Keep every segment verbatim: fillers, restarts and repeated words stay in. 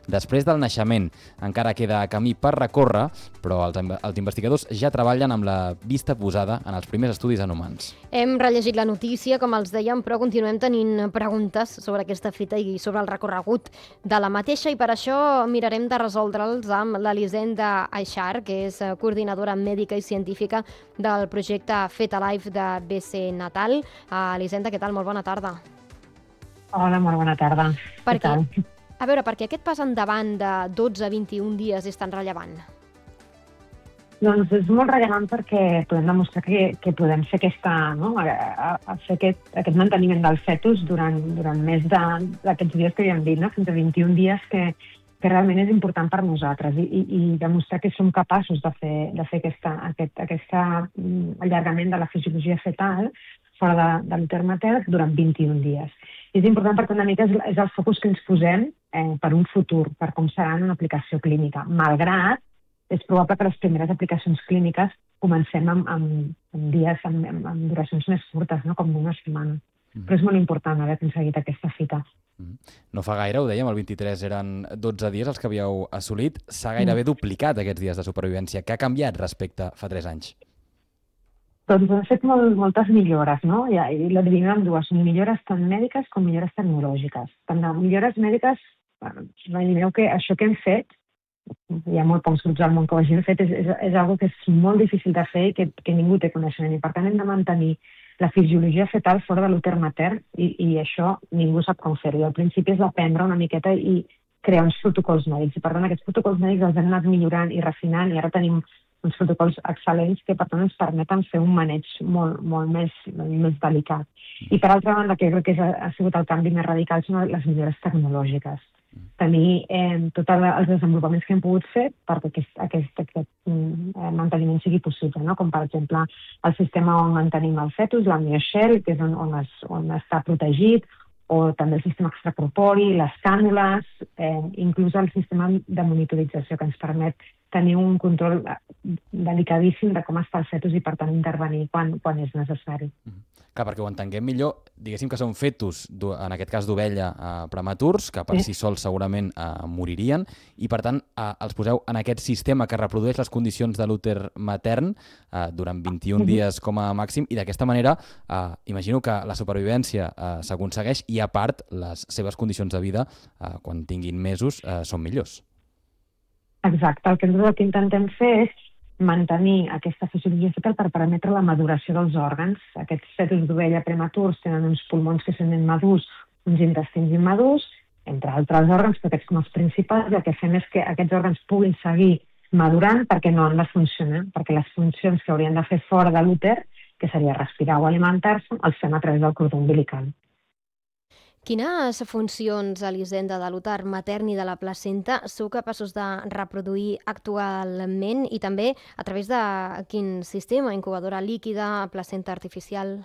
després del naixement. Encara queda camí per recórrer, però els, els investigadors ja treballen amb la vista posada en els primers estudis en humans. Hem rellegit la notícia, com els dèiem, però continuem tenint preguntes sobre aquesta fita i sobre el recorregut de la mateixa, i per això mirarem de resoldre'ls amb l'Elisenda Aixar, que és coordinadora mèdica i científica del projecte Fetalife de B C Natal. Uh, Elisenda, què tal? Molt bona tarda. Hola, molt bona tarda. Per què? A veure, per què aquest pas endavant de dotze a vint-i-un dies és tan rellevant? Doncs és molt rellevant perquè podem demostrar que, que podem fer, aquesta, no? a, a fer aquest, aquest manteniment del fetus durant, durant més d'aquests dies que havíem dit, no? Fins a vint-i-un dies, que, que realment és important per nosaltres, i, i, i demostrar que som capaços de fer, de fer aquesta, aquest, aquesta allargament de la fisiologia fetal fora de, de l'úter matern durant vint-i-un dies. I és important perquè una mica és, és el focus que ens posem eh, per un futur, per com serà una aplicació clínica, malgrat és probable que les primeres aplicacions clíniques comencem amb, amb, amb dies, amb, amb, amb duracions més curtes, no? Com d'una setmana. Mm. Però és molt important haver aconseguit aquesta fita. Mm. No fa gaire, ho dèiem, el vint-i-tres eren dotze dies els que havíeu assolit. S'ha gairebé mm. duplicat aquests dies de supervivència. Què ha canviat respecte a fa tres anys? Doncs hem fet molt, moltes millores, no? I, i la dividim en dues. Són millores tant mèdiques com millores tecnològiques. Tant de millores mèdiques, bueno, imagineu que això que hem fet, hi ha molt pocs grups al món que ho hagin fet, és, és, és una cosa que és molt difícil de fer i que, que ningú té coneixement. I per tant hem de mantenir la fisiologia fetal fora de l'úter matern, i, i això ningú sap com fer-ho. I al principi és d'aprendre una miqueta i crear uns protocols mèdics. I per tant aquests protocols mèdics els hem anat millorant i refinant, i ara tenim uns protocols excel·lents que per tant ens permeten fer un maneig molt, molt més, més delicat. I per altra banda, que crec que ha, ha sigut el canvi més radical, són les millores tecnològiques. Tenir eh, tots els desenvolupaments que hem pogut fer perquè aquest, aquest, aquest eh, manteniment sigui possible, no? Com per exemple el sistema on mantenim el fetus, l'amnioshell, que és on, on, es, on està protegit, o també el sistema extracorpori, les cànules, eh, inclús el sistema de monitorització que ens permet tenir un control delicadíssim de com està el fetus i per tant intervenir quan, quan és necessari. Mm. Clar, perquè ho entenguem millor, diguéssim que són fetus, en aquest cas d'ovella, eh, prematurs, que per sí, si sols segurament eh, moririen, i per tant eh, els poseu en aquest sistema que reprodueix les condicions de l'úter matern eh, durant vint-i-un dies com a màxim, i d'aquesta manera eh, imagino que la supervivència eh, s'aconsegueix, i a part les seves condicions de vida, eh, quan tinguin mesos, eh, són millors. Exacte, el que nosaltres intentem fer és mantenir aquesta fisiologia fetal per permetre la maduració dels òrgans. Aquests fetus d'ovella prematurs tenen uns pulmons que són immadurs, uns intestins immadurs, entre altres òrgans, però aquests són els principals, i el que fem és que aquests òrgans puguin seguir madurant perquè no han de funcionar, perquè les funcions que haurien de fer fora de l'úter, que seria respirar o alimentar-se, els fem a través del cordó umbilical. Quines funcions, Elisenda, de l'úter matern i de la placenta sou capaços de reproduir actualment, i també a través de quin sistema? Incubadora líquida, placenta artificial?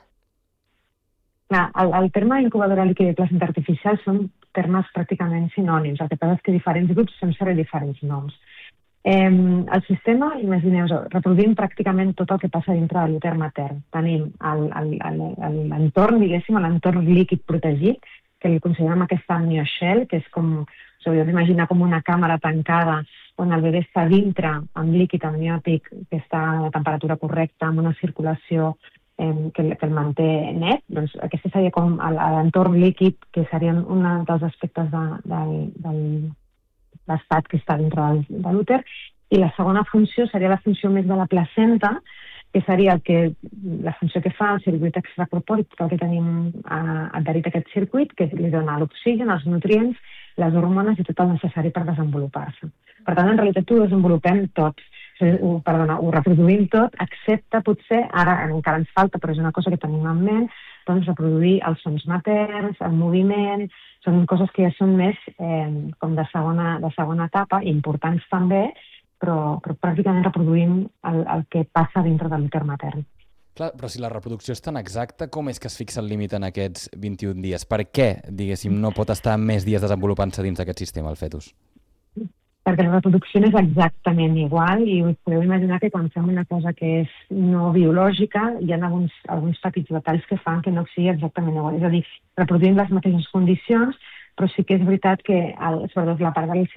Clar, el, el terme incubadora líquida i placenta artificial són termes pràcticament sinònims. El que passa és que diferents grups fem servir diferents noms. Eh, el sistema, imagineu-vos, reproduïm pràcticament tot el que passa dintre de l'úter matern. Tenim l'entorn, diguéssim, l'entorn líquid protegit, que li considerem aquesta amnioshell, que és com, us hauríeu d'imaginar com una càmera tancada on el bebè està dintre amb líquid amniòtic que està a la temperatura correcta, amb una circulació eh, que, que el manté net. Doncs aquest seria com l'entorn líquid, que serien un dels aspectes de, de, de l'estat que està dintre de, de l'úter. I la segona funció seria la funció més de la placenta, que seria el que, la funció que fa el circuit extracorpori, tot el que tenim eh, adherit a aquest circuit, que li dona l'oxigen, els nutrients, les hormones i tot el necessari per desenvolupar-se. Per tant, en realitat ho desenvolupem tots, ho, perdona, ho reproduïm tot, excepte potser, ara encara ens falta, però és una cosa que tenim en ment, doncs reproduir els sons materns, el moviment, són coses que ja són més eh, com de segona, de segona etapa, importants també, però, però pràcticament reproduïm el, el que passa dintre de l'úter matern. Clar, però si la reproducció és tan exacta, com és que es fixa el límit en aquests vint-i-un dies? Per què, diguéssim, no pot estar més dies desenvolupant-se dins d'aquest sistema, el fetus? Perquè la reproducció és exactament igual, i us podeu imaginar que quan fem una cosa que és no biològica hi ha alguns, alguns petits detalls que fan que no sigui exactament igual. És a dir, reproduïm les mateixes condicions, però sí que és veritat que el, sobretot la part del